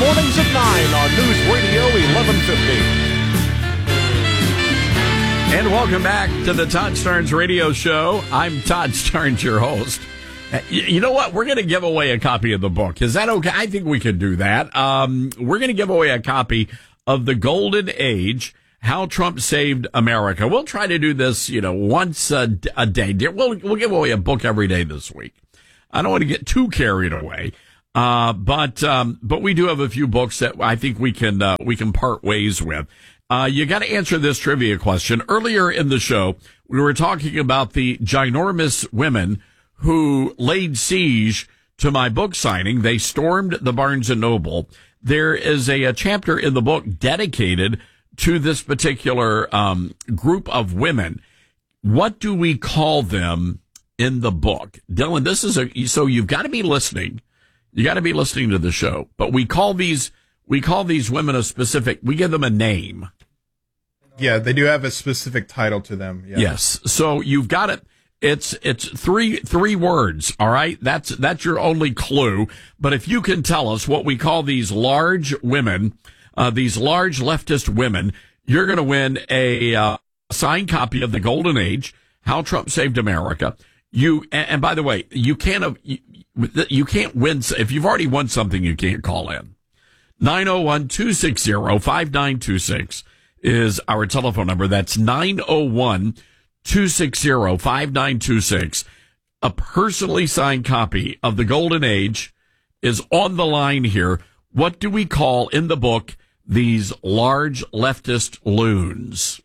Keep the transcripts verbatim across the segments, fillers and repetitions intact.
mornings at nine on News Radio eleven fifty. And welcome back to the Todd Starnes Radio Show. I'm Todd Starnes, your host. You know what? We're going to give away a copy of the book. Is that okay? I think we could do that. Um, we're going to give away a copy of The Golden Age, How Trump Saved America. We'll try to do this, you know, once a, a day. We'll, we'll give away a book every day this week. I don't want to get too carried away. Uh, but, um, but we do have a few books that I think we can, uh, we can part ways with. Uh, you got to answer this trivia question. Earlier in the show, we were talking about the ginormous women who laid siege to my book signing. They stormed the Barnes and Noble. There is a, a chapter in the book dedicated to this particular, um, group of women. What do we call them in the book? Dylan, this is a, so you've got to be listening. You got to be listening to the show, but we call these, we call these women a specific, we give them a name. Yeah, they do have a specific title to them. Yeah. Yes. So you've got it. It's, it's three, three words. All right. That's, that's your only clue. But if you can tell us what we call these large women, uh, these large leftist women, you're going to win a, uh, signed copy of The Golden Age, How Trump Saved America. You, and, and by the way, you can't, you, you can't win. If you've already won something, you can't call in. nine oh one, two six zero, five nine two six is our telephone number. That's nine oh one, two six zero, five nine two six. A personally signed copy of The Golden Age is on the line here. What do we call in the book these large leftist loons?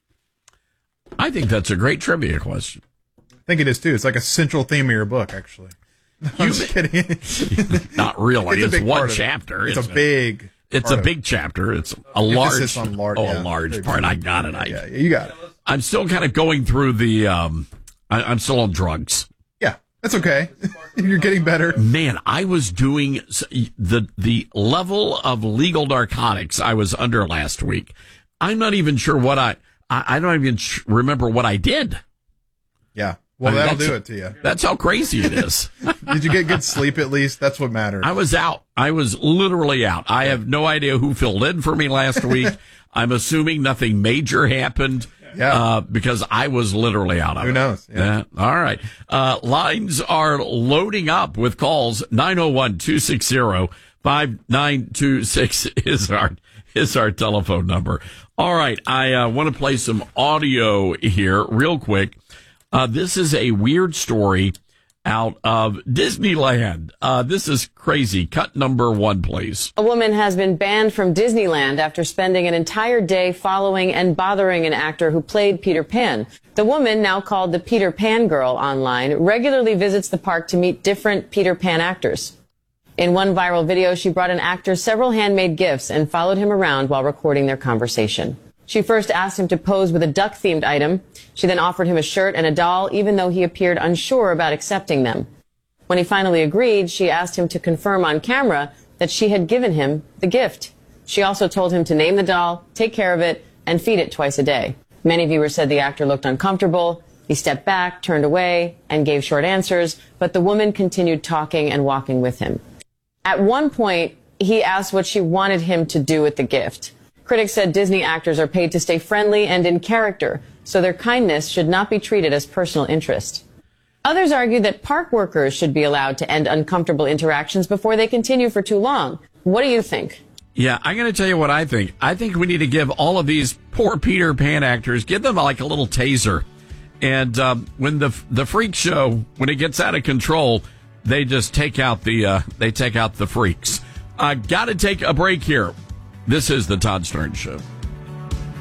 I think that's a great trivia question. I think it is too. It's like a central theme of your book, actually. No, I'm just kidding. Not really. It's, it's one chapter. It. It's it's a big. It's a big chapter. It's a large. On large oh, yeah. a large part. I got it. I, yeah, you got it. I'm still kind of going through the. Um, I, I'm still on drugs. Yeah, that's okay. You're getting better. Man, I was doing the the level of legal narcotics I was under last week. I'm not even sure what I. I, I don't even remember what I did. Yeah. Well, I mean, that'll do it to you. That's how crazy it is. Did you get good sleep at least? That's what matters. I was out. I was literally out. I have no idea who filled in for me last week. I'm assuming nothing major happened. Yeah. Uh, because I was literally out of Who it. Who knows? Yeah. yeah. All right. Uh, lines are loading up with calls. nine oh one, two six zero, five nine two six is our, is our telephone number. All right. I uh, want to play some audio here real quick. Uh, this is a weird story out of Disneyland. Uh, this is crazy. Cut number one, please. A woman has been banned from Disneyland after spending an entire day following and bothering an actor who played Peter Pan. The woman, now called the Peter Pan Girl online, regularly visits the park to meet different Peter Pan actors. In one viral video, she brought an actor several handmade gifts and followed him around while recording their conversation. She first asked him to pose with a duck-themed item. She then offered him a shirt and a doll, even though he appeared unsure about accepting them. When he finally agreed, she asked him to confirm on camera that she had given him the gift. She also told him to name the doll, take care of it, and feed it twice a day. Many viewers said the actor looked uncomfortable. He stepped back, turned away, and gave short answers, but the woman continued talking and walking with him. At one point, he asked what she wanted him to do with the gift. Critics said Disney actors are paid to stay friendly and in character, so their kindness should not be treated as personal interest. Others argue that park workers should be allowed to end uncomfortable interactions before they continue for too long. What do you think? Yeah, I'm going to tell you what I think. I think we need to give all of these poor Peter Pan actors, give them like a little taser. And um, when the the freak show, when it gets out of control, they just take out the uh, they take out the freaks. I uh, got to take a break here. This is the Todd Starnes Show.